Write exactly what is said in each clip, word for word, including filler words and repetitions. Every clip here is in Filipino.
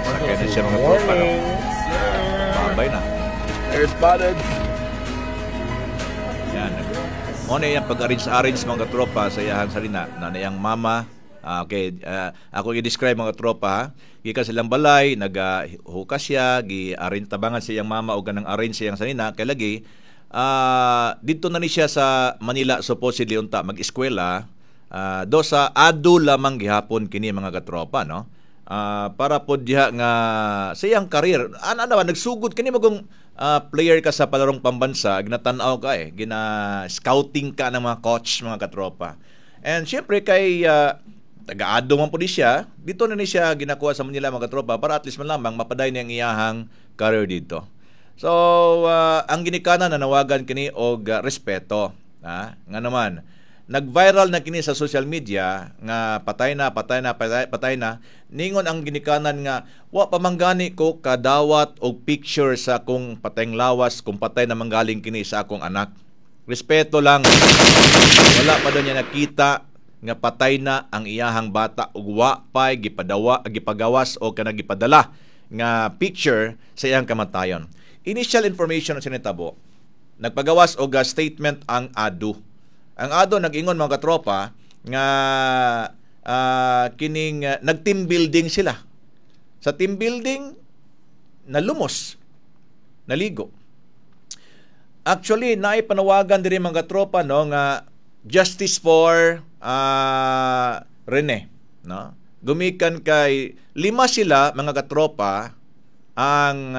Sakay na siya mga tropa, no? Babay na. Air spotted. Yan. Mo na yung pag-arrange-arrange mga tropa sa iyang salina. Na niyang mama. Uh, okay, uh, ako i-describe mga tropa, ha? Gikan silang balay, nag-hukas siya, gi-arrange tabangan sa iyang mama o ganang arrange sa iyang salina. Kaya lagi, uh, dito na ni siya sa Manila, supposedly, unta, mag-eskwela. Uh, do sa adu lamang gihapon kini mga katropa, no? Uh, para po diha nga sa iyang career. Ano naman, nagsugod kini magong uh, player ka sa palarong pambansa, ginatanaw ka eh, gina-scouting ka ng mga coach, mga katropa. And syempre kay uh, taga-ado man po di siya, dito na ni siya ginakuha sa Manila mga katropa para at least man lamang mapaday niya ang iyahang career dito. So, uh, ang ginikanan na nawagan kini og uh, respeto. Ha? Nga naman, nag-viral na kini sa social media nga patay na, patay na, patay, patay na. Ningon ang ginikanan nga, wa pamanggani ko kadawat og picture sa akong patayng lawas kung patay na manggaling kini sa akong anak. Respeto lang. Wala pa daw niya nakita nga patay na ang iyahang bata ug wa pay gipadawa gipagawas o kana gipadala nga picture sa iyang kamatayon. Initial information sa nitabo, nagpagawas og statement ang adu. Ang adu nag-ingon mga katropa nga uh, kining uh, nag-team building sila. Sa team building nalumos, naligo. Actually, naay panawagan diri mga katropa no nga justice for uh, Rene, no? Gumikan kay lima sila mga katropa ang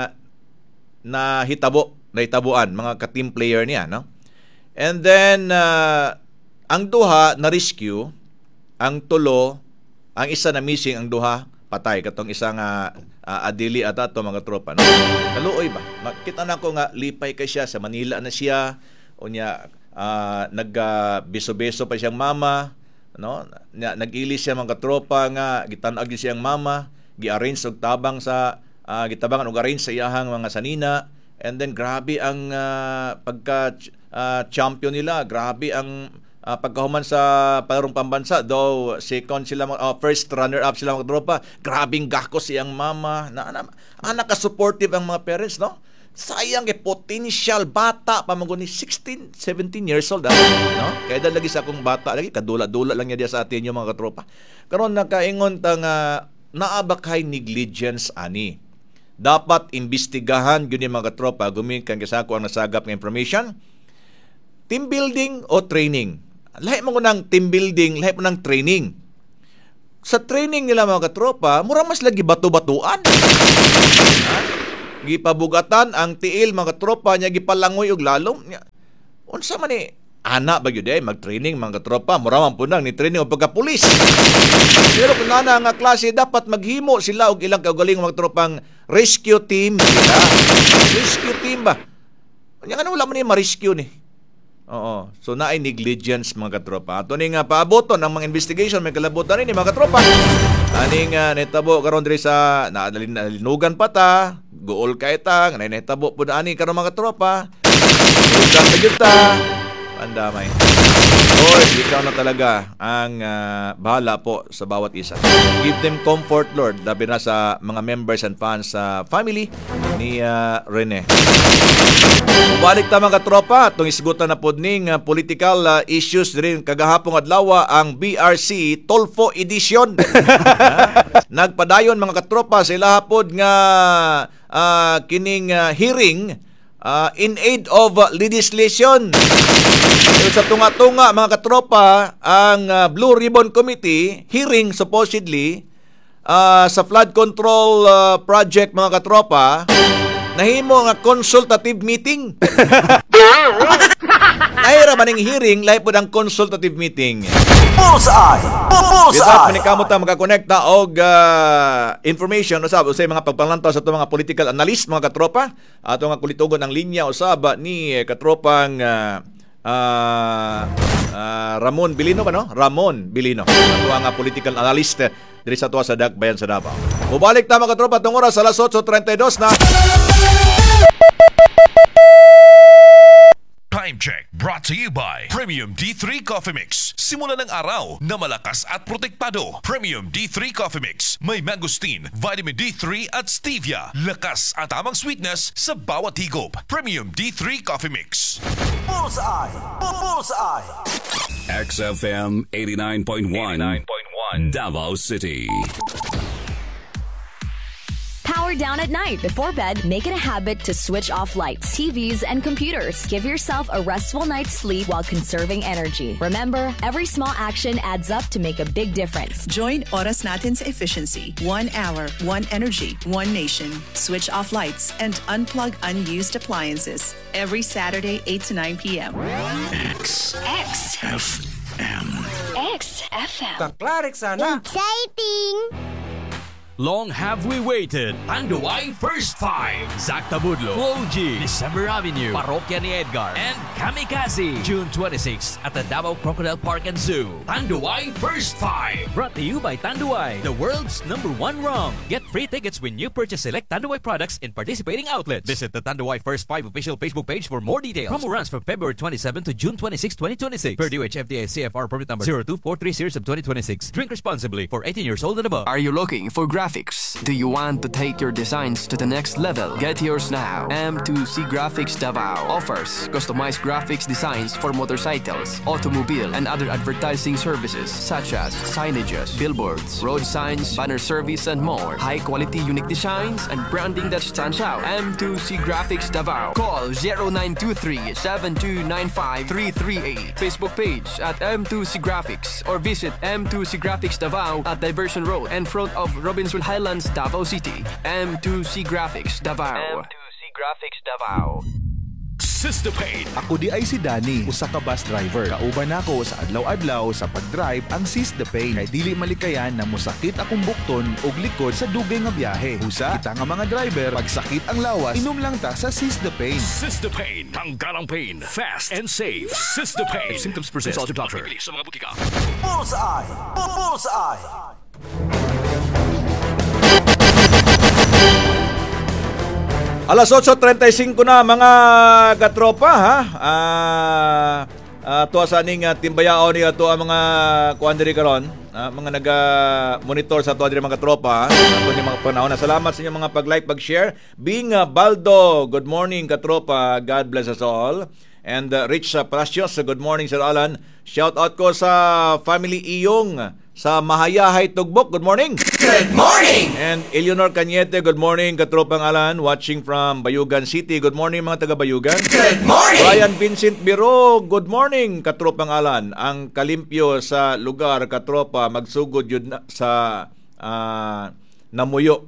nahitabo, nahitabuan mga ka-team player niya, no? And then uh, ang duha na rescue, ang tulo, ang isa na missing, ang duha patay katong isang uh, uh, adili ata to mga tropa, no? Kaluoy ba? Makita na ko nga lipay kay siya sa Manila na siya, unya uh, nag-beso-beso uh, pa siyang mama, no? Nag-ilis siya mga tropa nga gitan-ag siyang mama, gi-arrange og tabang sa uh, gitabangan og arrange sa iyahang mga sanina. And then grabe ang uh, pagka uh, champion nila, grabe ang uh, pagkahuman sa palarong pambansa, though second sila, uh, first runner up sila mga tropa. Grabing gakos siyang mama. Na, na, anak ka supportive ang mga parents, no? Sayang kay potential bata pa mga ni sixteen, seventeen years old, ah, no? Kaya dahil lagi sa akong bata lagi kadula-dula lang niya sa atin yung mga katropa. Karon nakaingon ta nga naabakay negligence ani. Dapat imbestigahan gyud yung mga katropa gumikan kay ako ang nasagap nga information. Team building o training? Lahi mo nang team building, lahi mo nang training. Sa training nila mga katropa, mura mas lagi bato-batuan. Ha? Gipabugatan ang tiil mga tropa niya, gipalangoy og lalom niya. Unsa man ni ana ba gyud ay mag-training mga tropa, mura man punang ni training og pagka-pulis. Pero kung nana nga klase dapat maghimo sila og ilang kaugaling mga tropang rescue team sila. Rescue team ba? Nya ano wala man ni ma-rescue ni. Oo. So naay negligence mga katropa. Ato ni nga paaboton ang mga investigation may kalabutan ni mga katropa. Ani nga netabo karon diri sa nalinugan pa ta, gool kay ta, nga netabo pud ani karon mga katropa. Ugang na gyud ta. Andamay. Lord, ikaw na talaga ang uh, bahala po sa bawat isa. Give them comfort, Lord, labi na sa mga members and fans sa uh, family ni uh, Rene. Balik ta mga tropa, itong isgutan na po ning uh, political uh, issues rin kagahapong adlaw ang B R C Tolfo Edition. Nagpadayon mga katropa sila hapod nga uh, kining uh, hearing uh, in aid of uh, legislation. So, sa tunga-tunga mga katropa, ang uh, Blue Ribbon Committee hearing supposedly uh, sa flood control uh, project mga katropa, nahimo nga consultative meeting. Nahira man ang hearing, lahi po ng consultative meeting. Bullseye! Bullseye! Kita panikamot ta makakonekta og uh, information usab usay mga pagpanlantaw sa itong mga political analyst mga katropa. Ato nga kulitugon ang linya usab ni katropang uh, uh, uh, Ramon Bilino ba no? Ramon Bilino. Ato nga political analyst uh, diri sa tuwa sa Dakbayan sa Davao. Mubalik ta mga katropa tong oras sa alas eight thirty-two na Time check brought to you by Premium D three Coffee Mix. Simula ng araw na malakas at protektado. Premium D three Coffee Mix. May mangosteen, vitamin D three at stevia. Lakas at tamang sweetness sa bawat higop. Premium D three Coffee Mix. Bullseye. Bullseye. X F M eighty-nine point one Davao City. Power down at night. Before bed, make it a habit to switch off lights, T Vs, and computers. Give yourself a restful night's sleep while conserving energy. Remember, every small action adds up to make a big difference. Join Oras Natin's efficiency. One hour, one energy, one nation. Switch off lights and unplug unused appliances. Every Saturday, eight to nine p.m. X X F M. X F M. Kaklarik sana. Exciting! Long have we waited. Tanduay First Five. Zach Tabudlo, Flo G, December Avenue, Parokya ni Edgar, and Kamikaze. June twenty-sixth at the Davao Crocodile Park and Zoo. Tanduay First Five. Brought to you by Tanduay, the world's number one rum. Get free tickets when you purchase select Tanduay products in participating outlets. Visit the Tanduay First Five official Facebook page for more details. Promo runs from February twenty-seventh to June twenty-sixth, twenty twenty-six. Per D O H F D A C F R permit number zero two four three series of twenty twenty-six. Drink responsibly for eighteen years old and above. Are you looking for graphics? Do you want to take your designs to the next level? Get yours now. M two C Graphics Davao offers customized graphics designs for motorcycles, automobile, and other advertising services such as signages, billboards, road signs, banner service, and more. High-quality unique designs and branding that stands out. M two C Graphics Davao. Call zero nine two three, seven two nine five, three three eight. Facebook page at M two C Graphics or visit M two C Graphics Davao at Diversion Road in front of Robinson Highlands, Davao City. M two C Graphics Davao. M two C Graphics Davao. Systopane. Ako di ay si Danny, usa ka bus driver. Kauban ako sa adlaw-adlaw sa pag-drive ang Systopane. Kay dili malikayan na musakit akong bukton ug likod sa dugay nga biyahe. Usa, kita nga mga driver, pag sakit ang lawas, inom lang ta sa Systopane. Systopane. Tanggal ang pain. Fast and safe. Systopane. If symptoms persist, consult your doctor. Sa mga butika. Bullseye. Bullseye. Alas eight thirty-five na mga katropa ha. Ah uh, to sa ning uh, timbayao ni ato ang mga kuan diri karon, uh, mga naga-monitor sa ato diri mga katropa. Ato ni mga panahon. Salamat sa inyo mga pag-like, pag-share. Bing uh, Baldo, good morning katropa. God bless us all. And uh, Rich uh, Palacios, good morning Sir Alan. Shout out ko sa family Iyong sa Mahayahay Tugbok. Good morning. Good morning. And Eleanor Cañete, good morning. Katropang Alan, watching from Bayugan City. Good morning mga taga Bayugan. Good morning. Brian Vincent Biro, good morning. Katropang Alan, ang kalimpyo sa lugar katropa magsugod yun na, sa uh, namuyo.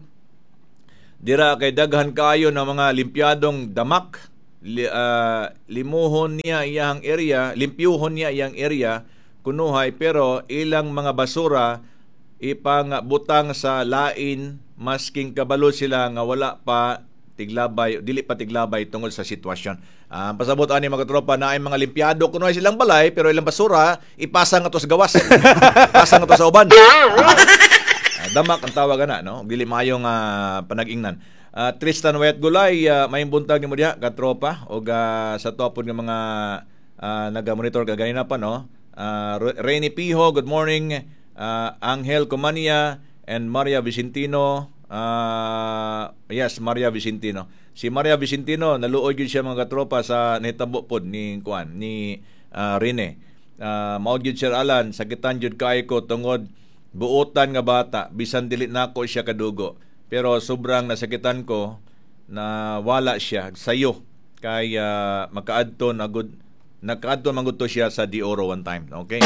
Dira kay daghan kayo ng mga limpyadong damak. Li, uh, limuhon niya iyang area, limpyuhon niya iyang area kunuhay, pero ilang mga basura ipang butang sa lain masking kabalo sila nga wala pa tiglabay, dili pa tiglabay tungod sa sitwasyon. Uh, pasabot ani mga tropa na ay mga limpyado kunuhay silang balay, pero ilang basura ipasa nga to sa gawas. Pasa nga to sa uban. Uh, damak ang tawag na, no? Dili mayong uh, panag-ingnan. Uh, Tristan Wet Gulay, uh, may buntag ni mo diha katropa og uh, sa topod ng mga uh, naga-monitor kaganina pa, no? Uh, Rainy Piho, good morning. Uh, Angel Comania and Maria Vicentino. Uh, yes, Maria Vicentino. Si Maria Vicentino, naluoy gyud siya mga katropa sa nahitabo pod ni kuan ni uh, Rene. Uh, mao gyud Sir Alan, sakitan jud kay ko tungod buotan nga bata, bisan dili nako siya kadugo. Pero sobrang nasakitan ko na wala siya sayo kay uh, makaadto na good nakaadto manguto siya sa D Oro one time, okay?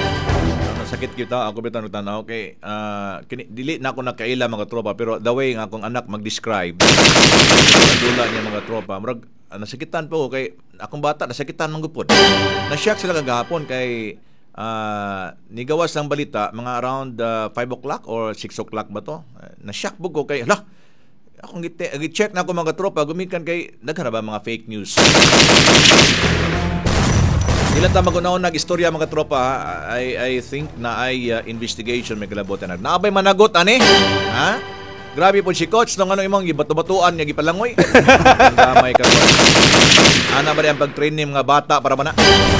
Nasakit kita ako bitan tanaw, okay? Uh, kini, dili na ako nakaila mga tropa, pero the way nga akong anak mag-describe dula niya mga tropa, murag uh, nasakitan po kay akong bata nasakitan manggupod. Na-shock sila kagahapon kay Uh, nigawas ng balita mga around uh, five o'clock or six o'clock ba to, uh, na-shock po ko kay hala, akong gi-check na ako mga tropa, gumikan kay naghanap ba mga fake news. Ilan ta magunahon nag-istorya mga tropa, I, I think na ay uh, investigation may kalabotan na naabay managot ani ha Grabe po si Coach nung ano imong gibato-batuan niya gipalangoy. Damay ka Coach. Ana ba ang pag-train mga bata para ba na?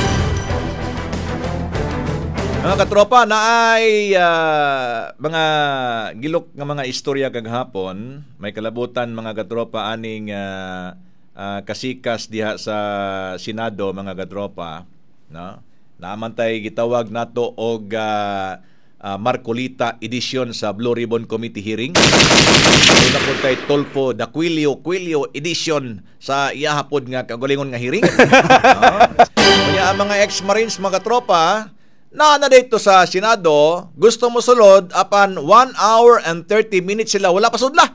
Mga katropa, na ay uh, mga gilok nga mga istorya kaghapon. May kalabutan mga katropa aning uh, uh, kasikas diha sa Senado mga katropa, no? Naamantay gitawag nato og uh, uh, Marcolita edition sa Blue Ribbon Committee hearing. Una po kay Tolpo Daquilio Quilio edition sa iyahapod nga kagalingon nga hearing. No? Kaya ang mga ex-Marines mga katropa na na dito sa Senado, gusto mo sulod apan one hour and thirty minutes sila wala pa sudla.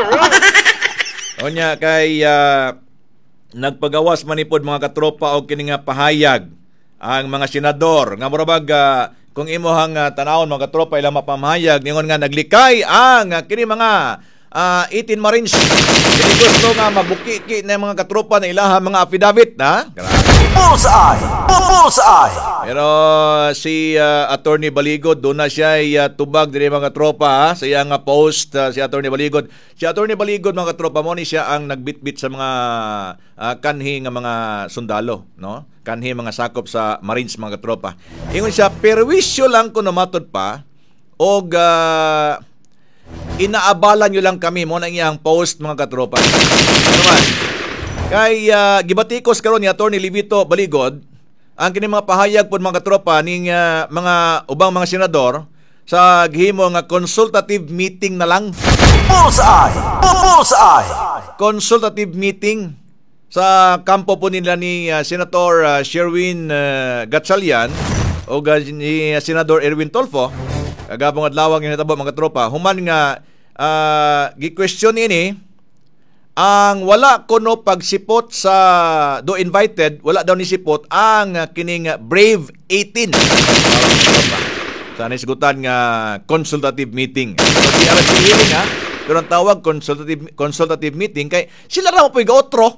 Onya kay uh, nagpagawas manipod mga katropa og kini nga pahayag ang mga senador nga murabag uh, kung imuhang uh, tanawon mga katropa ilang mapamahayag ningon nga naglikay ang uh, kini mga uh, eighteen Marines. Kini gusto nga mabuki na mga katropa na ilaha mga affidavit na. Bullseye! Bullseye! Pero si uh, Attorney Baligod, doon na siya uh, tubag din mga tropa ha? Sa iyang uh, post, uh, si Attorney Baligod. Si Attorney Baligod mga tropa mo ni siya ang nagbitbit sa mga uh, kanhi nga mga sundalo, no? Kanhi mga sakop sa Marines mga tropa. Ingon siya, perwisyo lang ko namatod pa og uh, inaabala nyo lang kami mo na iyang post mga katropa. Ano man? Kay uh, gibatikos karon ni Attorney Livito Baligod ang kini mga pahayag pod mga katropa ning uh, mga ubang mga senador sa gihimo nga consultative meeting na lang. Bullseye! Bullseye! Consultative meeting sa kampo po nila ni uh, Senator uh, Sherwin uh, Gatchalian o uh, ni uh, Senador Erwin Tolfo. Kagabong adlaw nga hitabo mga tropa human nga uh, gi-question ini ang wala kuno pagsipot sa do invited, wala daw ni sipot ang kining Brave eighteen. Sana isgutan nga consultative meeting. Pero di ara si hearing ha. Pero ang tawag consultative consultative meeting kay sila ra mo po'y gaotro.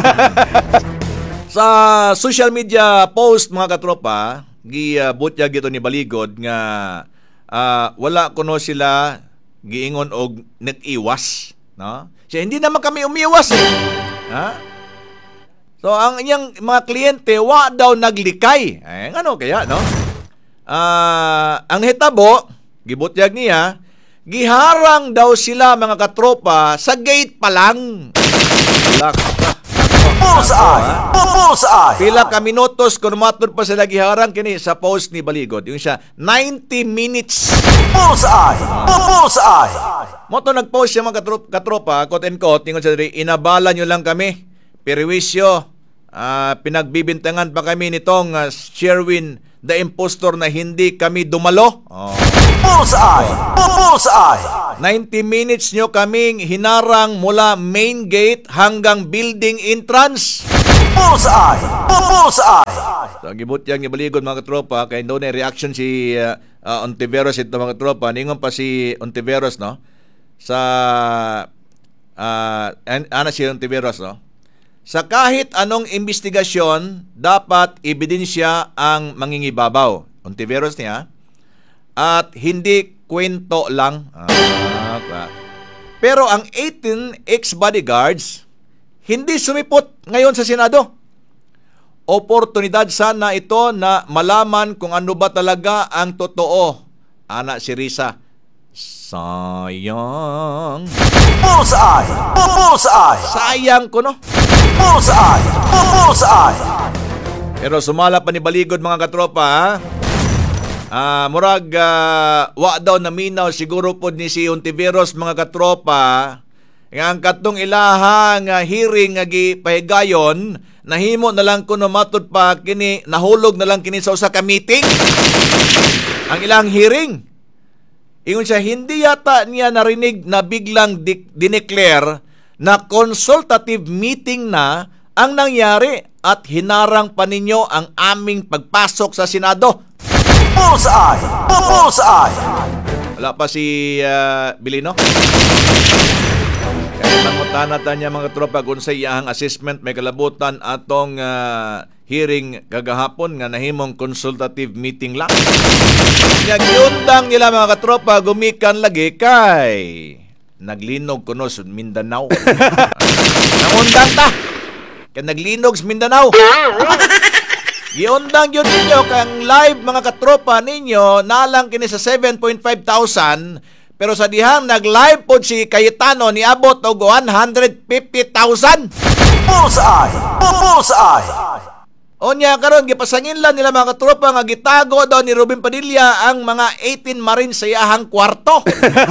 Sa social media post mga katropa, gibutya gito ni Baligod nga uh, wala kuno sila giingon og nag-iwas, no? Siya, hindi naman kami umiwas eh. Ha? So, ang iyang mga kliyente, wa daw naglikay. Eh, ano kaya, no? Uh, ang hitabo, gibutyag niya, giharang daw sila mga katropa sa gate pa lang. Bullseye! Bullseye! Pila ka minutos kung matod pa sila giharang kini sa post ni Baligod. Yung siya, ninety minutes. Bullseye! Bullseye! Moto nag-post siya mga katropa, katropa quote and quote, tingon siya diri, inabala nyo lang kami. Perwisyo, uh, pinagbibintangan pa kami nitong uh, Sherwin the Impostor na hindi kami dumalo. Oh. Bullseye! Bullseye! ninety minutes nyo kaming hinarang mula main gate hanggang building entrance. Bullseye! Bullseye! So, gibut yang gibaligod mga katropa, kaya doon na reaction si uh, uh, Ontiveros ito mga katropa. Ningon pa si Ontiveros, no? Sa uh, ana si Ontiveros, no? Sa kahit anong investigasyon, dapat ebidensya ang mangingibabaw. Ontiveros niya. At hindi kwento lang. Ah, pero ang eighteen ex-bodyguards hindi sumipot ngayon sa Senado. Oportunidad sana ito na malaman kung ano ba talaga ang totoo. Ana si Risa. Sayang. Bullseye! Bullseye! Sayang ko, no? Bullseye! Bullseye! Pero sumala pa ni Baligod mga katropa, ha? Ah, murag uh, wa daw naminaw siguro pod ni si Ontiveros mga katropa nga ang katong ilahang uh, hearing nga gipahigayon nahimo na lang kuno matod pa kini nahulog na lang kini sa usa ka meeting ang ilang hearing. Ingon siya hindi yata niya narinig na biglang di- dineclare na consultative meeting na ang nangyari at hinarang pa ninyo ang aming pagpasok sa Senado. Bullseye! Bullseye! Wala pa si uh, Bilino. Kaya mangutan natin niya mga tropa kung sa iyahang assessment may kalabutan atong uh, hearing kagahapon nga nahimong consultative meeting lang. Nga giundang nila mga katropa gumikan lagi kay naglinog kuno sa Mindanao. Nangundang ta. Kaya naglinog sa Mindanao. Giundang yun ninyo kang live mga katropa ninyo nalang kini sa seven point five thousand pero sa dihang nag-live po si Cayetano ni abot og one hundred fifty thousand. Bullseye! Bullseye! Onya karon gipasangin lang nila mga katropa nga gitago daw ni Ruben Padilla ang mga eighteen Marines sa iyahang kwarto.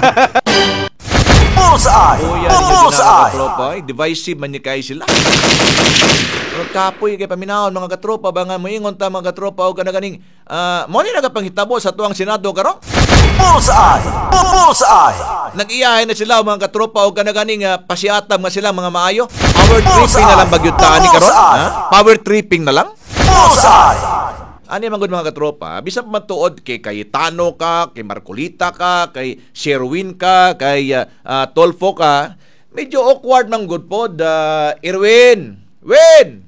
Bullseye! Kuya ninyo Bullseye! katropa, ay divisive man ni kay sila. Pero kapoy kay paminahon mga katropa ba nga moingon ta mga katropa og kana ganing uh, mo ni nagapanghitabo sa tuang Senado karon. Bullseye! Bullseye! Nag-iyahay na sila mga katropa og kana ganing uh, pasiatam nga sila mga maayo. Power tripping na lang bagyud ta ni karon. Ha? Power tripping na lang. Bullseye! Ani man gud mga katropa, bisan pa matuod kay Cayetano ka, kay Marcolita ka, kay Sherwin ka, kay uh, uh, Tolfo ka, medyo awkward ng good pod, uh, Irwin. Win!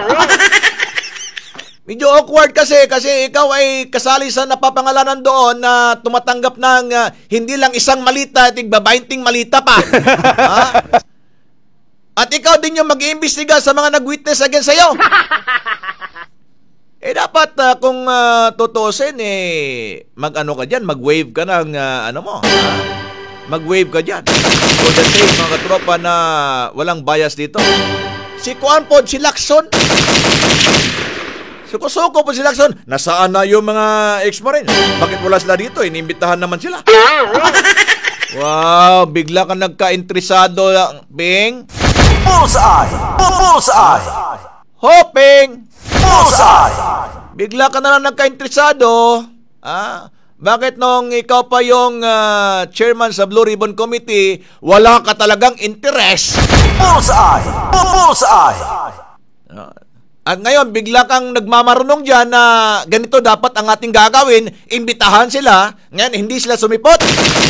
Medyo awkward kasi kasi ikaw ay kasali sa napapangalanan doon na tumatanggap ng uh, hindi lang isang malita, tigba bainting malita pa. Ha? At ikaw din yung mag-iimbestiga sa mga nag-witness against sa'yo. Eh dapat uh, kung uh, tutusin eh mag-ano ka diyan, mag-wave ka ng uh, ano mo. Ha? Mag-wave ka diyan. For the sake mga katropa na walang bias dito. Si Kuan po, si Lacson. Suko-suko po si Lacson. Nasaan na yung mga ex-marine? Bakit wala sila dito? Inimbitahan naman sila. Wow, bigla ka nagka-interesado, Bing. Bullseye! Bullseye! Hoping! Bullseye! Bigla ka na lang nagka-interesado. Ah, bakit nung ikaw pa yung uh, chairman sa Blue Ribbon Committee, wala ka talagang interest? Bullseye! Bullseye! Uh, at ngayon, bigla kang nagmamarunong dyan na ganito dapat ang ating gagawin, imbitahan sila, ngayon hindi sila sumipot.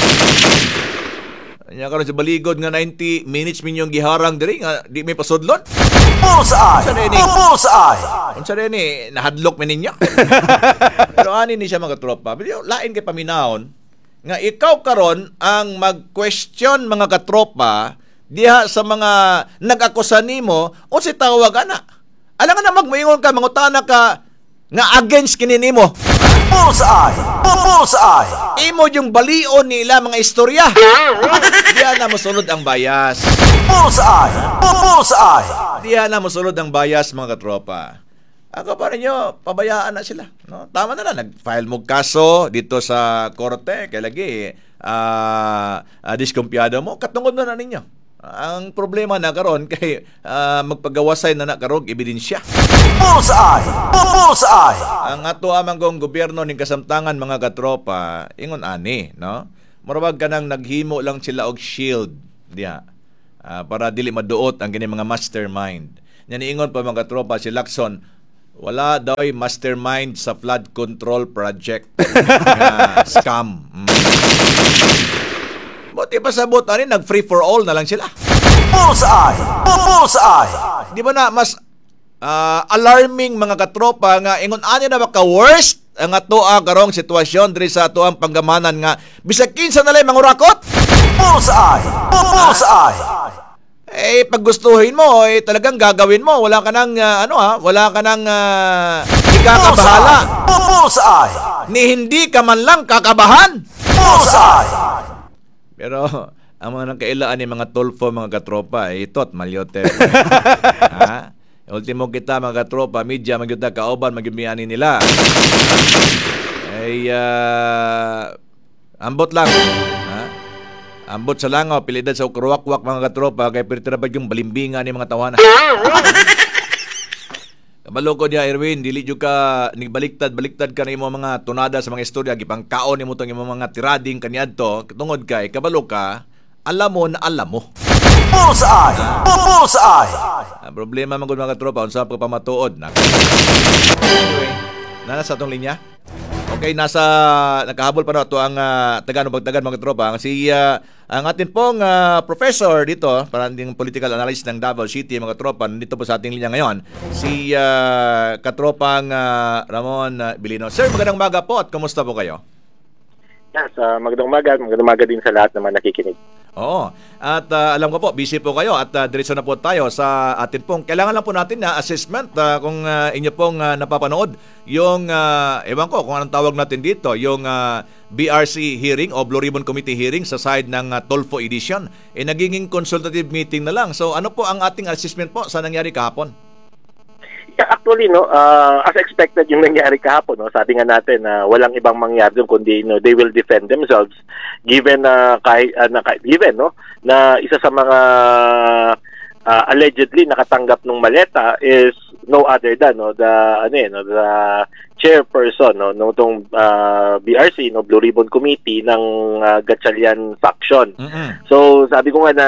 Kanya karon sa baligod nga ninety minutes minyong giharang diri nga di may pasudlon. Bullseye! Bullseye! Unsa rin eh, nahadlok man ninyo. Pero ani ni siya mga tropa. Pero lain kay paminahon nga ikaw karon ang mag-question mga katropa diha sa mga nag-akusa nimo o si tawag ana. Alam nga na magmoingon ka mangutana ka nga against kini nimo. Bullseye! Bullseye! Imo yung balion nila mga istorya. Diyan na mosulod ang bias. Bullseye! Bullseye! Diyan na mosulod ang bias mga katropa. Ako pa ninyo, pabayaan na sila. No? Tama na lang, nag-file mo kaso dito sa korte. Kaya lagi, uh, uh, diskumpiyado mo, katungod na na ninyo. Ang problema na karon kay uh, magpagawasay na na karog ebidensya. Bullseye! Bullseye! Ang ato amang gong gobyerno ning kasamtangan mga katropa, ingon ani, no? Murag ka nang naghimo lang sila og shield diha. Uh, para dili maduot ang kini mga mastermind. Nya niingon pa mga katropa si Lacson, wala daw ay mastermind sa flood control project. uh, scam. Mm. Buti pa sabot ani nag free for all na lang sila. Bullseye! Bullseye! Di ba na mas uh, alarming mga katropa nga ingon ani na baka worst ang atoa karong sitwasyon diri sa atoang panggamanan nga bisag kinsa na lay mangurakot. Bullseye! Bullseye! Eh pag gustuhin mo eh talagang gagawin mo, wala ka nang uh, ano ha, wala ka nang uh, ikakabahala. Bullseye! Ni hindi ka man lang kakabahan. Bullseye! Pero ang mga nagkailaan ni mga Tolfo, mga katropa, eh, itot, malyote. Ha? Ultimo kita, mga katropa, media, magyuta, kaoban, magyumiani nila. Ay, uh, ambot lang. Ha? Ambot sa langaw, pilidad sa ukruwakwak, mga katropa, kaya piritirabad yung balimbingan ni mga tawana. Kabalo ko niya, Erwin, dili jud ka nigbaliktad-baliktad ka na imo mga tunada sa mga istorya, gipangkaon nimo tong imo mga tirading kaniadto, tungod kay kabalo ka, alam mo na alam mo. Bullseye! Bullseye! Ang problema man gud mga katropa unsa pa pamatuod na. Anyway, nasa atong linya. Okay, nasa nakahabol pa na ito ang uh, Taganong Pagtagan mga katropa. Si uh, ang atin pong uh, professor dito, para ng political analyst ng Davao City mga katropa, dito po sa ating linya ngayon, si uh, katropang uh, Ramon uh, Bilino. Sir, magandang umaga po at kumusta po kayo? Yes, uh, magandang umaga. Magandang umaga din sa lahat naman nakikinig. Oo. At uh, alam ko po, busy po kayo at uh, diretso na po tayo sa atin pong, kailangan lang po natin na assessment uh, kung uh, inyo pong uh, napapanood yung, uh, ewan ko kung anong tawag natin dito, yung uh, B R C hearing o Blue Ribbon Committee hearing sa side ng uh, Tulfo Edition. Eh, nagiging consultative meeting na lang. So ano po ang ating assessment po sa nangyari kahapon? Yeah, actually, no, uh, as expected yung nangyari kahapon, no, sabi nga natin na uh, walang ibang mangyari doon kundi no, they will defend themselves given na uh, kahit uh, na, given no na isa sa mga uh, allegedly nakatanggap ng maleta is no other than no the ano eh, no the chairperson no nung tong uh, B R C no Blue Ribbon Committee ng uh, Gatchalian faction. Mm-hmm. So sabi ko nga na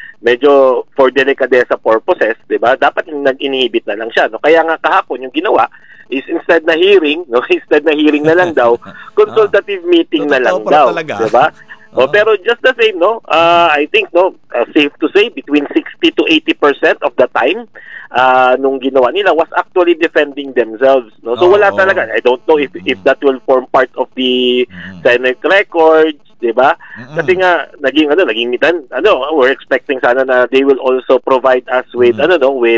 medyo for delicadeza purposes, 'di ba? Dapat nag-inhibit na lang siya, no? Kaya nga kahapon yung ginawa is instead na hearing, no, instead na hearing na lang daw, consultative meeting na lang daw, 'di ba? Oh, pero just the same, no, uh, I think, no, uh, safe to say, between sixty to eighty percent of the time, uh, nung ginawa nila was actually defending themselves, no. So, oh, wala oh. talaga. I don't know if if that will form part of the mm. Senate records, di ba? Mm-mm. Kasi nga, naging, ano, naging, ano, we're expecting sana na they will also provide us with, mm. ano, no, with,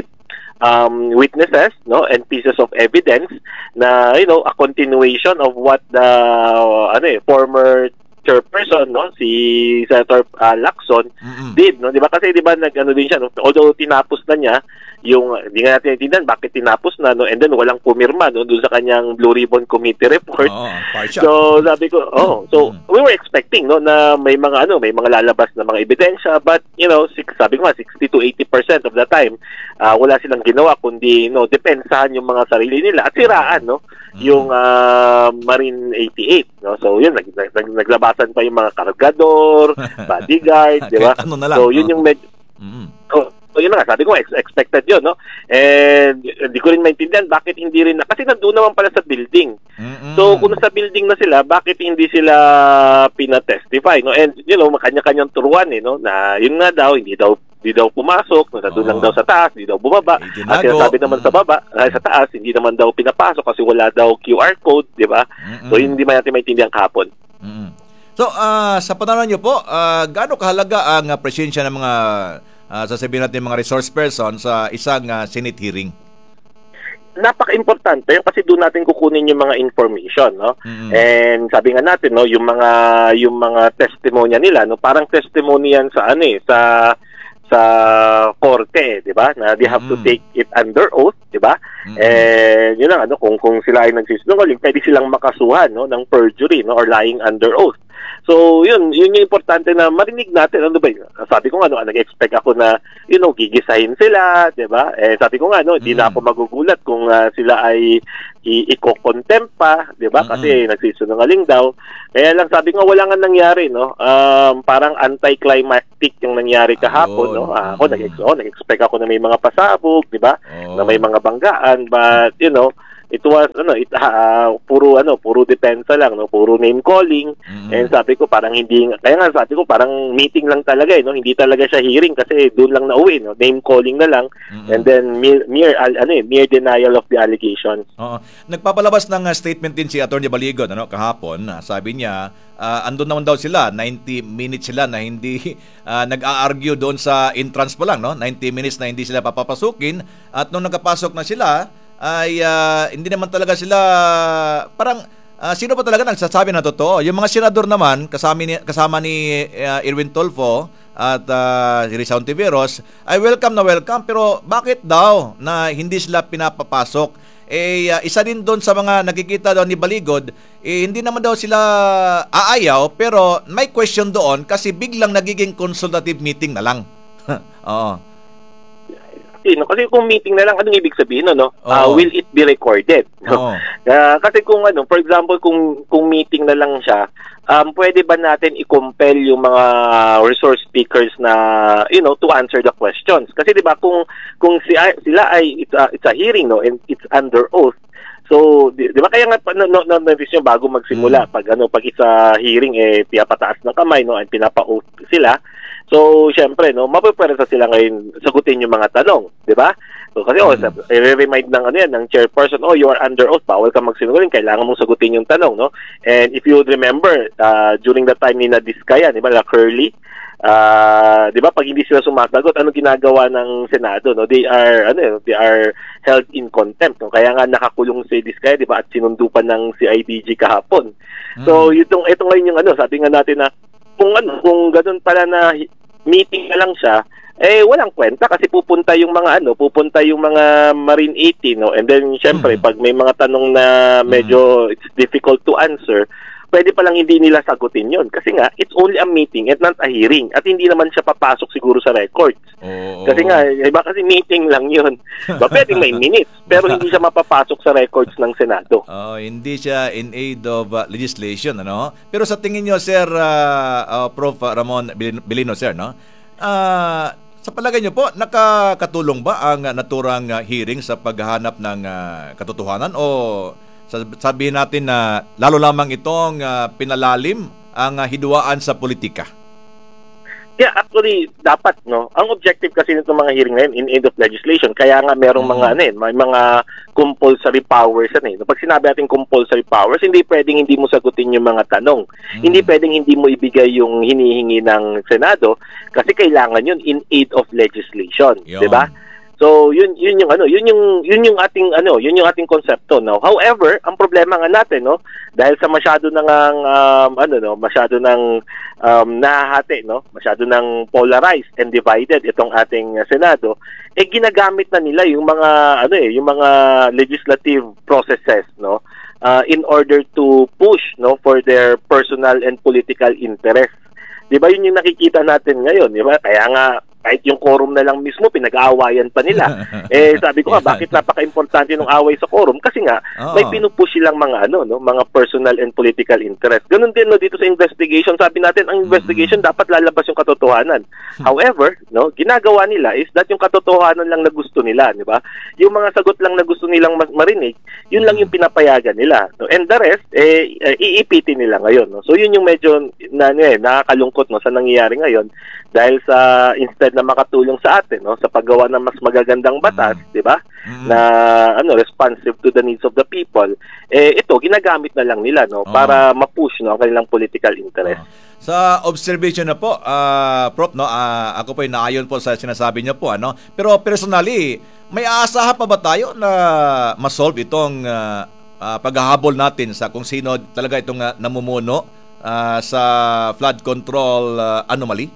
um, witnesses, no, and pieces of evidence na, you know, a continuation of what the, uh, ano eh, former chairperson, no, si Senator uh, Lacson Mm-mm. did, no, di ba? Kasi di ba nag-ano din siya, no? Although tinapos na niya yung, hindi nga natin natindihan bakit tinapos na, no, and then walang pumirma, no, doon sa kanyang Blue Ribbon Committee report. Oh, so sabi ko, oh, so mm-hmm. we were expecting, no, na may mga ano, may mga lalabas na mga ebidensya, but you know, six, sabi ko nga sixty to eighty percent of the time, uh, wala silang ginawa kundi, no, depensahan yung mga sarili nila at siraan, no, mm-hmm. yung uh, Marine eighty-eight, no. So yun, nag, nag, nag, naglabasan pa yung mga kargador, bodyguard, di ba? Ano na lang, so yun no? yung med- mm-hmm. oh, so yun nga, sabi ko, ex- expected yun, no? And hindi ko rin maintindihan bakit hindi rin, na, kasi nandun naman pala sa building. Mm-mm. So kung nasa building na sila, bakit hindi sila pinatestify, no? And, you know, makanya-kanyang turuan, eh, no? Na yun nga daw, hindi daw hindi daw pumasok, nandun lang daw sa taas, hindi daw bumaba. At sinasabi naman sa baba, ay, sa taas, hindi naman daw pinapasok kasi wala daw Q R code, di ba? Mm-mm. So yun hindi man natin maintindihan kahapon. Mm-mm. So, uh, sa panahon nyo po, uh, gaano kahalaga ang uh, presensya ng mga Uh, sasabihin natin mga resource person sa isang uh, Senate hearing? Napaka-importante yun kasi doon natin kukunin yung mga information, no? Mm-hmm. And sabi nga natin, no, yung mga yung mga testimonya nila, no, parang testimony yan sa ano eh, sa sa korte, eh, 'di ba? Na they have mm-hmm. to take it under oath, 'di ba? Mm-hmm. And yun lang, ano, kung kung sila ay nagsisinungaling, pwede silang makasuhan, no, ng perjury, no, or lying under oath. So, yun, yun yung importante na marinig natin. Ano ba yun? Sabi ko nga, no, nag-expect ako na, you know, gigisahin sila, di ba? Eh, sabi ko nga, no, hindi mm. na ako magugulat kung uh, sila ay i-contempt pa, di ba? Kasi mm-hmm. nagsisinungaling daw. Kaya lang, sabi ko nga, wala nga nangyari, no? Um, parang anticlimactic yung nangyari kahapon, no? Uh, ako, mm-hmm. nag- oh, nag-expect ako na may mga pasabog, di ba? Oh. Na may mga banggaan, but, you know, it was ano it uh, puro ano puro depensa lang, no, puro name calling. Mm-hmm. And sabi ko parang hindi, kaya nga sabi ko parang meeting lang talaga, eh, no, hindi talaga siya hearing kasi doon lang nauwi, no, name calling na lang. Mm-hmm. And then mere, mere ano eh, mere denial of the allegations. Oo. Nagpapalabas ng uh, statement din si Attorney Baligon, ano, kahapon. Uh, sabi niya uh, andun naman daw sila ninety minutes sila na hindi uh, nag-a-argue doon sa entrance pa lang, no, ninety minutes na hindi sila papapasukin, at nung nakapasok na sila ay uh, hindi naman talaga sila parang uh, sino pa talaga nagsasabi na totoo. Yung mga senador naman kasama ni, kasama ni uh, Erwin Tulfo at uh, Risa Hontiveros ay welcome na welcome, pero bakit daw na hindi sila pinapapasok? Eh uh, isa din doon sa mga nakikita daw ni Baligod, eh, hindi naman daw sila aayaw, pero may question doon kasi biglang nagiging consultative meeting na lang. Oo. No? Kasi kung meeting na lang, anong ibig sabihin, no? no? Uh, will it be recorded? No? Uh, kasi kung ano, for example, kung kung meeting na lang siya, um, pwede ba natin i-compel yung mga resource speakers na, you know, to answer the questions? Kasi di ba kung kung si, sila ay it's a, it's a hearing, no, and it's under oath. So, di, di ba kaya nga no, no, no, no, bago magsimula, mm. pag ano, pag isa hearing eh pinapataas ng kamay, no, and pinapa-oath sila. So, syempre, no, mapapwersa sila ngayon sagutin yung mga tanong, di ba? So, kasi, mm-hmm. oh, i-remind ng, ano yan, ng chairperson, oh, you are under oath, bawal ka magsinungaling, kailangan mong sagutin yung tanong, no? And if you would remember, uh, during the time ni na Diskaya, di ba, la Curly, uh, 'di ba, pag hindi sila sumasagot, ano ginagawa ng Senado, no? They are ano, eh, they are held in contempt, no? Kaya nga nakakulong si Diskaya, 'di ba, at sinundupan ng C I D G kahapon. Mm. So, itong ito ngayon yung ano, sabi nga natin na kung ano, kung ganoon pala na meeting na lang siya, eh walang kwenta kasi pupunta yung mga ano, pupunta yung mga Marine eighteen, no? And then syempre, mm. pag may mga tanong na medyo mm. it's difficult to answer, pwede palang hindi nila sagutin yon kasi nga it's only a meeting and not a hearing at hindi naman siya papasok siguro sa records. Oh, kasi nga iba kasi meeting lang yun. Ba pwedeng may minutes pero hindi siya mapapasok sa records ng Senado. Oh, hindi siya in aid of uh, legislation, ano? Pero sa tingin niyo, Sir uh, uh, Prof Ramon Bilino, sir, no? Ah, uh, sa palagay niyo po, nakakatulong ba ang uh, naturang uh, hearing sa paghahanap ng uh, katotohanan o sabihin natin na lalo lamang itong uh, pinalalim ang uh, hidwaan sa politika? Yeah, actually, dapat, no? Ang objective kasi nitong mga hearing na yun, in aid of legislation, kaya nga merong mm. mga, ano eh, may mga compulsory powers, ano eh. Pag sinabi natin compulsory powers, hindi pwedeng hindi mo sagutin yung mga tanong. Mm. Hindi pwedeng hindi mo ibigay yung hinihingi ng Senado, kasi kailangan yun in aid of legislation, di ba? So, yun yun yung ano, yun yung yun yung ating ano, yun yung ating konsepto, no. However, ang problema nga natin, no, dahil sa masyado nang um, ano no, masyado nang um, nahahati, no, masyado nang polarized and divided itong ating uh, Senado, eh ginagamit na nila yung mga ano eh, yung mga legislative processes, no, uh, in order to push, no, for their personal and political interests. 'Di ba, yun yung nakikita natin ngayon, 'di ba? Kaya nga kahit yung quorum na lang mismo, pinag-aawayan pa nila. Eh, sabi ko nga, bakit napaka-importante ng away sa quorum? Kasi nga, oh. may pinupush silang mga ano, no, mga personal and political interest. Ganun din, no, dito sa investigation. Sabi natin, ang investigation mm-hmm. dapat lalabas yung katotohanan. However, no, ginagawa nila is that yung katotohanan lang na gusto nila, di ba? Yung mga sagot lang na gusto nilang marinig, yun lang yung pinapayagan nila. No? And the rest, eh, iipitin nila ngayon. No? So, yun yung medyo na, eh, nakakalungkot, no, sa nangyayari ngayon. Dahil sa, instead na makatulong sa atin, no, sa paggawa ng mas magagandang batas, mm. 'di ba? Mm. Na ano, responsive to the needs of the people, eh ito ginagamit na lang nila, no, oh. para ma-push, no, ang kanilang political interest. Oh. Sa observation na po, uh, Prof, no, uh, ako po ay naayon po sa sinasabi niyo po, ano. Pero personally, may aasahan pa ba tayo na ma-solve itong uh, uh, paghahabol natin sa kung sino talaga itong uh, namumuno uh, sa flood control uh, anomaly?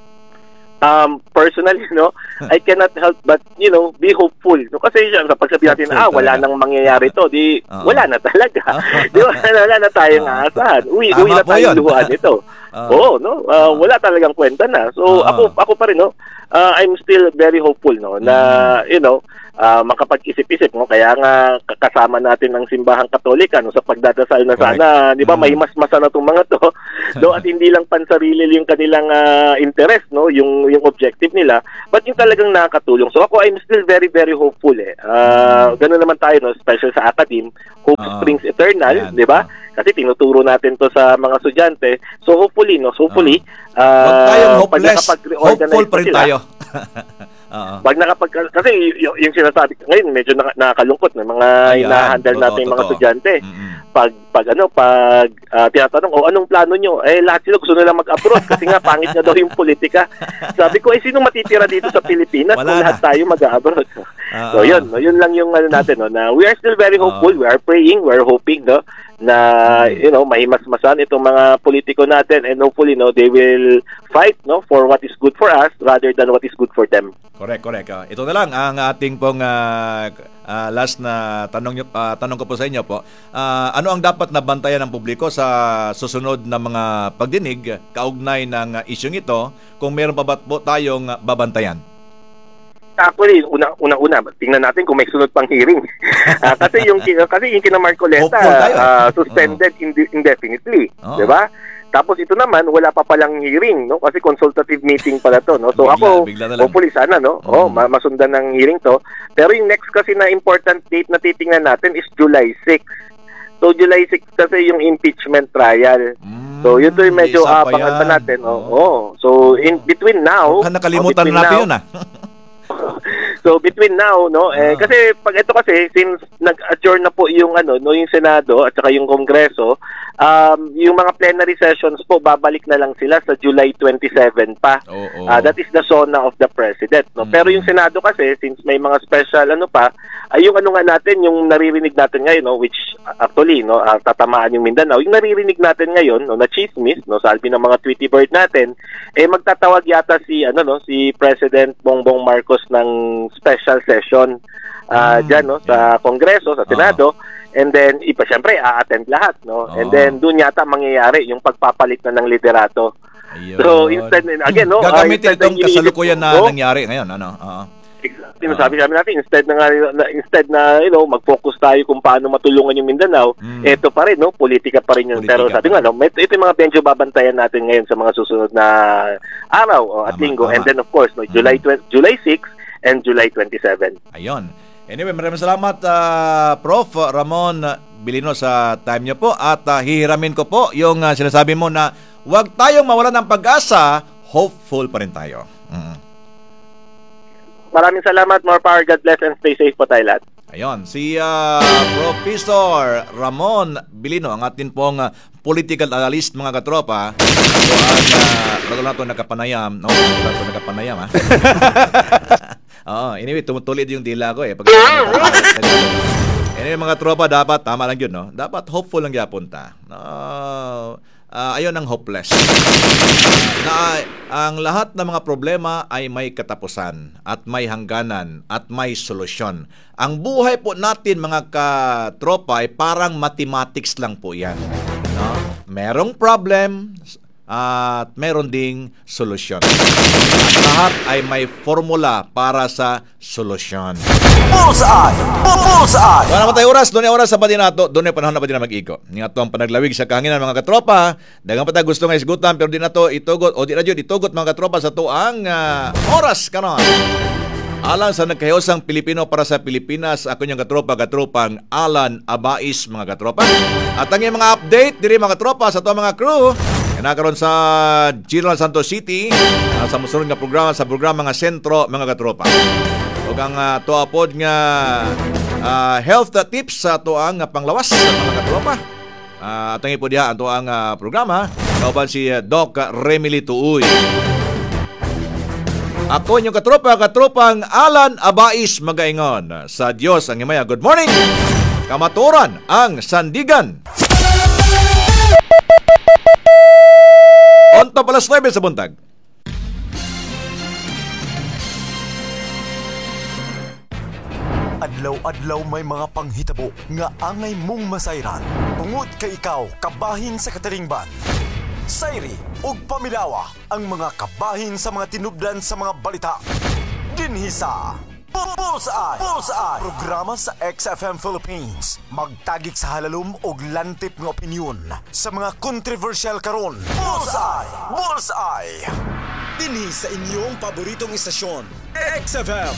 Um, personally, no, I cannot help but, you know, be hopeful. No? Kasi siya, kapag sabihin natin, ah, wala nang mangyayari to, di, uh-huh. wala na talaga. Di ba, wala na tayong uh-huh. aasahan. Uwi, uwi na tayong luhaan ito. Uh-huh. Oo, no, uh, uh-huh. wala talagang kwenta na. So, uh-huh. ako, ako pa rin, no, uh, I'm still very hopeful, no, na, uh-huh. you know, uh, makapag-isip-isip, no, kaya nga kasama natin ang simbahang Katolika, no, sa pagdadasal na sana, di ba, uh-huh. mahimas-masa na itong mga to, do, at hindi lang pansarili yung kanilang uh, interest, no, yung yung objective nila, but yung talagang nakakatulong. So ako, I'm still very, very hopeful eh. Uh, ganun naman tayo, no? Special sa academe, hope uh, springs eternal, di ba? Kasi tinuturo natin to sa mga estudyante. So hopefully, no? So hopefully, uh, wag tayong hopeless, hopeful pa rin tayo. Uh-huh. Pag nakapag kasi yung, yung sinasabi ngayon medyo nakakalungkot na mga hinahandle natin yung mga estudyante. Mm-hmm. Pag pag ano pag uh, tinatanong oh anong plano nyo? Eh lahat sila gusto nila mag-abroad kasi nga pangit na daw yung politika. Sabi ko eh sino matitira dito sa Pilipinas kung lahat tayo mag-abroad? Uh-huh. So yun, no, yun lang yung ano natin, no, na we are still very hopeful, uh-huh. we are praying, we are hoping, no, na you know mahimas-masan itong mga politiko natin and hopefully, no, they will fight, no, for what is good for us rather than what is good for them. Correct, correct. Uh, ito na lang ang ating pong uh, uh, last na tanong nyo, uh, tanong ko po sa inyo po. Uh, ano ang dapat na bantayan ng publiko sa susunod na mga pagdinig kaugnay ng uh, isyung ito kung meron pa ba po tayong uh, babantayan? Actually, una una una tingnan natin kung may sunod pang hearing. uh, kasi yung kasi yung kina Marcoleta uh, suspended uh-huh. inde- indefinitely, uh-huh. 'di ba? Tapos ito naman wala pa palang hearing, no? Kasi consultative meeting pala to, no? So bigla, ako bigla hopefully sana, no? Mm. Oh, masundan ng hearing to. Pero yung next kasi na important date na titingnan natin is July sixth. So July sixth kasi yung impeachment trial. Mm, so yun to yung medyo abangan pa natin. Oo. Oh, oh. So in between now, nakalimutan natin now, yun ah. So between now, no, eh, kasi pag ito kasi since nag-adjourn na po yung ano, no, yung Senado at saka yung Kongreso, um, yung mga plenary sessions po babalik na lang sila sa July twenty-seven pa. Oh, oh. Uh, that is the zona of the President, no. Mm. Pero yung Senado kasi since may mga special ano pa, ay yung ano nga natin, yung naririnig natin ngayon, no, which uh, actually, no, uh, tatamaan yung Mindanao, yung naririnig natin ngayon, no, na chismis, no, salbi ng mga Tweety Bird natin, eh magtatawag yata si ano, no, si President Bongbong Marcos ng special session uh, mm, dyan, no, sa Kongreso, sa Senado, uh-huh. and then ipa syempre a-attend lahat, no, uh-huh. and then doon yata mangyayari yung pagpapalit na ng liderato. Ayun. So instead again, no, gagamitin uh, itong kasalukuyan na no? nangyari ngayon, ano, uh-huh. Exactly, uh-huh. Sabi namin natin, instead na, na instead na, you know, mag-focus tayo kung paano matulungan yung Mindanao, mm. eto pa rin, no, politika pa rin yun. Politika. Pero sabi nga, no, ito, ito yung mga medyo babantayan natin ngayon sa mga susunod na araw o at linggo. And then, of course, no, July mm. July sixth and July twenty-seventh. Ayun. Anyway, maraming salamat, uh, Prof Ramon Bilino, sa time niyo po. At uh, hihiramin ko po yung uh, sinasabi mo na huwag tayong mawalan ng pag-asa, hopeful pa rin tayo. Mm. Maraming salamat, more power, God bless, and stay safe po tayo lahat. Ayun, si uh, Professor Ramon Bilino, ang atin pong uh, political analyst, mga katropa. So, ang uh, bago lang ito nakapanayam, no? Bago lang ito nakapanayam, ha? Oo, anyway, tumutuloy yung dila ko, eh. Pag anyway, mga tropa, dapat, tama lang yun, no? Dapat hopeful lang yapunta. No? Uh, ayun ang hopeless. Na ang lahat ng mga problema ay may katapusan at may hangganan at may solusyon. Ang buhay po natin, mga katropa, ay parang mathematics lang po yan. No? Merong problem at meron ding solusyon. At lahat ay may formula para sa solusyon. Bullseye! Bullseye! Wala naman tayo oras. Doon ay oras sa pati nato. Doon ay panahon na pati na mag-iko. Nga ito ang panaglawig sa kahanginan, mga katropa. Dagang pa tayo gusto nga isgutan, pero di na to itugot, o di na dyan itugot, mga katropa, sa to ang uh, oras kanon. Alang sa nagkahiyosang Pilipino para sa Pilipinas, ako niyang katropa, katropang Alan Abais, mga katropa. At ang mga update, diri mga katropa, sa to mga crew, nakaroon sa General Santos City, uh, sa musunod nga programa, sa programa nga sentro, mga katropa. O ang uh, tuapod nga uh, health tips sa tuang uh, panglawas sa mga katropa. Uh, at ang ipo diha ang tuang uh, programa, kauban si uh, Doc Remily Tuuy. Ako inyong katropa, katropang Alan Abais, magaingon. Sa Diyos ang himaya. Good morning! Kamaturan ang sandigan. Onto palas nuwebe sa buntag. Adlaw-adlaw may mga panghitabo nga angay mong masayran. Tungod kay ikaw, kabahin sa katalingban. Sayri ug pamilawa ang mga kabahin sa mga tinubdan sa mga balita. Dinhi sa Bullseye! Bullseye! Programa sa X F M Philippines. Magtagik sa halalom og lantip nga opinyon sa mga controversial karon. Bullseye! Bullseye! Dinhi sa inyong paboritong istasyon, X F M.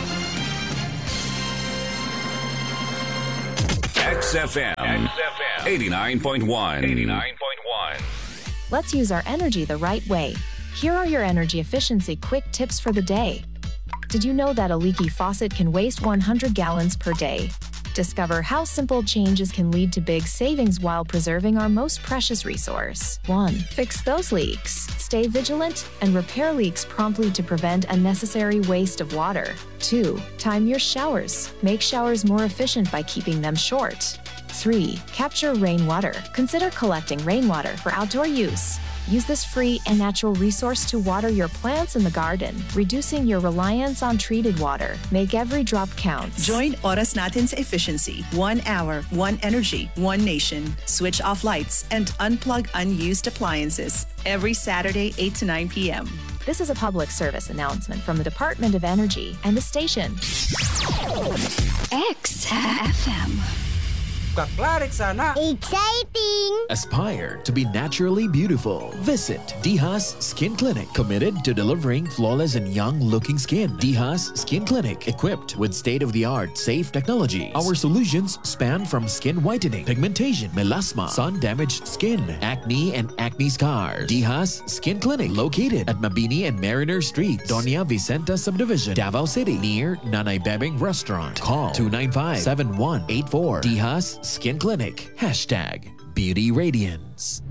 X F M eighty-nine point one. eighty-nine point one. Let's use our energy the right way. Here are your energy efficiency quick tips for the day. Did you know that a leaky faucet can waste one hundred gallons per day? Discover how simple changes can lead to big savings while preserving our most precious resource. one. Fix those leaks. Stay vigilant and repair leaks promptly to prevent unnecessary waste of water. two. Time your showers. Make showers more efficient by keeping them short. three. Capture rainwater. Consider collecting rainwater for outdoor use. Use this free and natural resource to water your plants in the garden, reducing your reliance on treated water. Make every drop count. Join Oras Natin sa Efficiency. One hour, one energy, one nation. Switch off lights and unplug unused appliances. Every Saturday, eight to nine p.m. This is a public service announcement from the Department of Energy and the station. X F M. Kaklaret sana. Exciting! Aspire to be naturally beautiful. Visit Dihas Skin Clinic, committed to delivering flawless and young-looking skin. Dihas Skin Clinic, equipped with state-of-the-art safe technologies. Our solutions span from skin whitening, pigmentation, melasma, sun-damaged skin, acne, and acne scars. Dihas Skin Clinic, located at Mabini and Mariner Street, Doña Vicenta Subdivision, Davao City, near Nanay Bebeng Restaurant. Call two nine five, seven one eight four. Dihas Skin Clinic. Hashtag Beauty Radiance.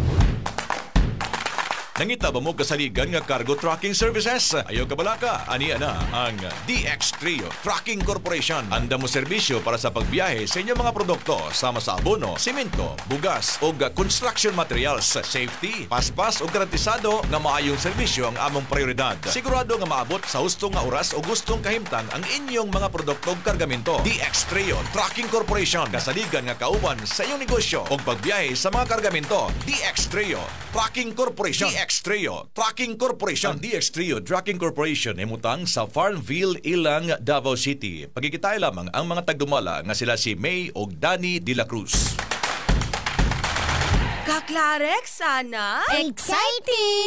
Nangita ba mo kasaligan nga cargo trucking services? Ayaw ka balaka? Ani ana ang D X Trio Trucking Corporation. Anda mo serbisyo para sa pagbiyahe sa inyong mga produkto sama sa abono, simento, bugas o construction materials. Safety, paspas o garantisado nga maayong serbisyo ang among prioridad. Sigurado nga maabot sa hustong nga oras o gustong kahimtang ang inyong mga produkto o kargamento. D X Trio Trucking Corporation. Kasaligan nga kauban sa iyong negosyo o pagbiyahe sa mga kargamento. D X Trio Trucking Corporation. D X Trio Trucking Corporation. Ang D X Trio Trucking Corporation ay mutang sa Farmville, Ilang, Davao City. Pagkikitay lamang ang mga tagdumala nga sila si May o Danny de la Cruz. Kaklarek sana. Exciting!